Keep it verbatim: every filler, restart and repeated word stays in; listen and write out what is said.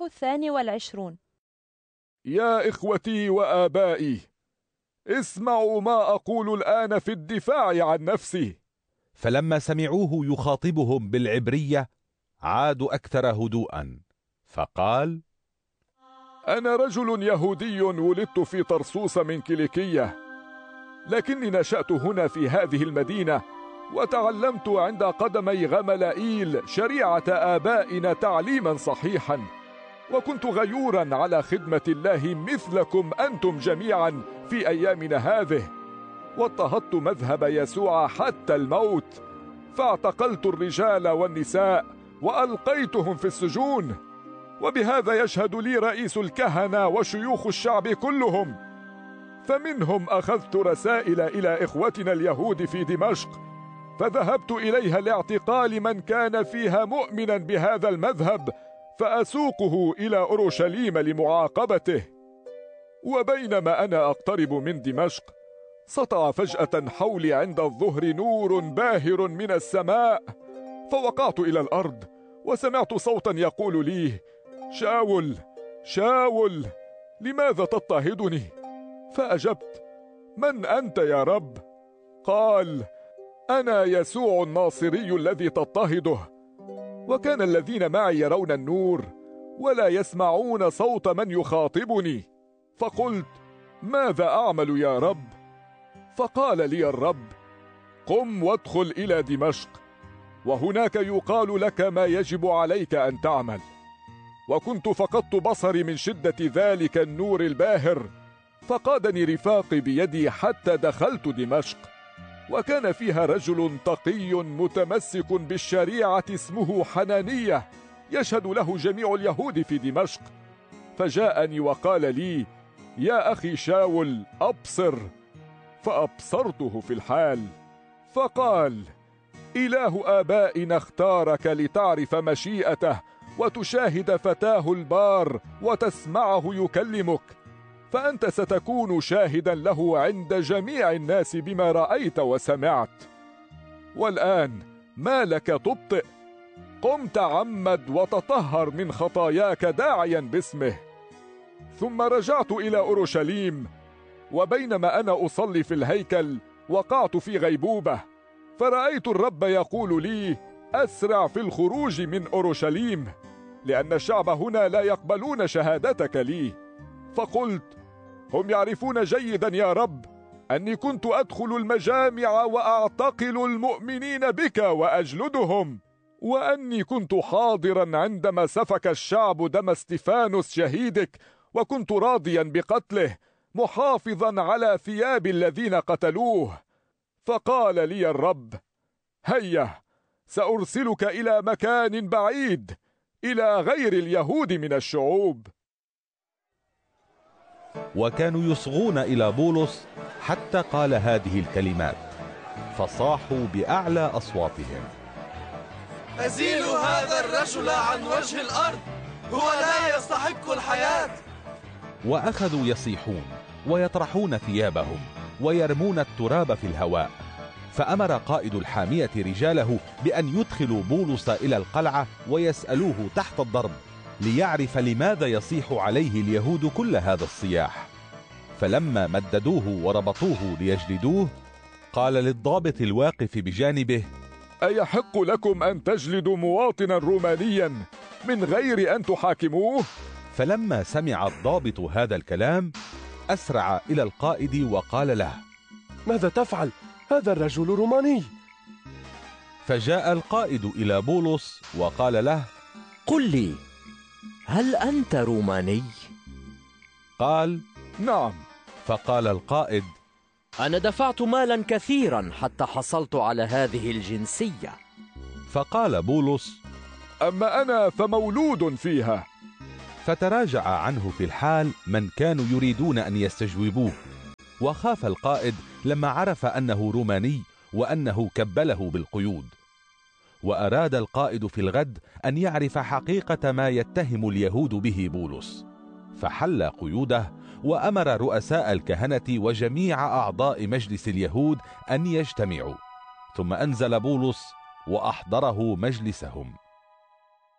الإصحاح الثاني والعشرون. يا إخوتي وآبائي، اسمعوا ما أقول الآن في الدفاع عن نفسي. فلما سمعوه يخاطبهم بالعبرية عادوا أكثر هدوءا، فقال: أنا رجل يهودي ولدت في طرسوس من كيليكية، لكني نشأت هنا في هذه المدينة، وتعلمت عند قدمي غملائيل شريعة آبائنا تعليما صحيحا، وكنت غيورا على خدمة الله مثلكم أنتم جميعا في أيامنا هذه، واضطهدت مذهب يسوع حتى الموت، فاعتقلت الرجال والنساء وألقيتهم في السجون، وبهذا يشهد لي رئيس الكهنة وشيوخ الشعب كلهم. فمنهم أخذت رسائل إلى إخوتنا اليهود في دمشق، فذهبت إليها لاعتقال من كان فيها مؤمنا بهذا المذهب، فأسوقه إلى أورشليم لمعاقبته. وبينما أنا أقترب من دمشق، سطع فجأة حولي عند الظهر نور باهر من السماء، فوقعت إلى الأرض، وسمعت صوتا يقول لي: شاول شاول، لماذا تضطهدني؟ فأجبت: من أنت يا رب؟ قال: أنا يسوع الناصري الذي تضطهده. وكان الذين معي يرون النور ولا يسمعون صوت من يخاطبني، فقلت: ماذا أعمل يا رب؟ فقال لي الرب: قم وادخل إلى دمشق، وهناك يقال لك ما يجب عليك أن تعمل. وكنت فقدت بصري من شدة ذلك النور الباهر، فقادني رفاقي بيدي حتى دخلت دمشق، وكان فيها رجل تقي متمسك بالشريعة اسمه حنانية، يشهد له جميع اليهود في دمشق. فجاءني وقال لي: يا أخي شاول، أبصر. فأبصرته في الحال، فقال: إله آبائنا اختارك لتعرف مشيئته، وتشاهد فتاه البار، وتسمعه يكلمك، فأنت ستكون شاهدا له عند جميع الناس بما رأيت وسمعت. والآن ما لك تبطئ؟ قم تعمد وتطهر من خطاياك داعيا باسمه. ثم رجعت إلى أورشليم، وبينما أنا أصلي في الهيكل وقعت في غيبوبة، فرأيت الرب يقول لي: أسرع في الخروج من أورشليم، لأن الشعب هنا لا يقبلون شهادتك لي. فقلت: هم يعرفون جيدا يا رب أني كنت أدخل المجامع وأعتقل المؤمنين بك وأجلدهم، وأني كنت حاضرا عندما سفك الشعب دم استفانوس شهيدك، وكنت راضيا بقتله، محافظا على ثياب الذين قتلوه. فقال لي الرب: هيا، سأرسلك إلى مكان بعيد، إلى غير اليهود من الشعوب. وكانوا يصغون إلى بولس حتى قال هذه الكلمات، فصاحوا بأعلى أصواتهم: أزيلوا هذا الرجل عن وجه الأرض، هو لا يستحق الحياة. وأخذوا يصيحون ويطرحون ثيابهم ويرمون التراب في الهواء. فأمر قائد الحامية رجاله بأن يدخلوا بولس إلى القلعة ويسألوه تحت الضرب، ليعرف لماذا يصيح عليه اليهود كل هذا الصياح. فلما مددوه وربطوه ليجلدوه، قال للضابط الواقف بجانبه: أيحق لكم أن تجلدوا مواطنا رومانيا من غير أن تحاكموه؟ فلما سمع الضابط هذا الكلام أسرع إلى القائد وقال له: ماذا تفعل؟ هذا الرجل روماني. فجاء القائد إلى بولس وقال له: قل لي، هل أنت روماني؟ قال: نعم. فقال القائد: أنا دفعت مالا كثيرا حتى حصلت على هذه الجنسية. فقال بولس: أما أنا فمولود فيها. فتراجع عنه في الحال من كانوا يريدون أن يستجوبوه، وخاف القائد لما عرف أنه روماني وأنه كبله بالقيود. وأراد القائد في الغد أن يعرف حقيقة ما يتهم اليهود به بولس، فحل قيوده وأمر رؤساء الكهنة وجميع أعضاء مجلس اليهود أن يجتمعوا، ثم أنزل بولس وأحضره مجلسهم.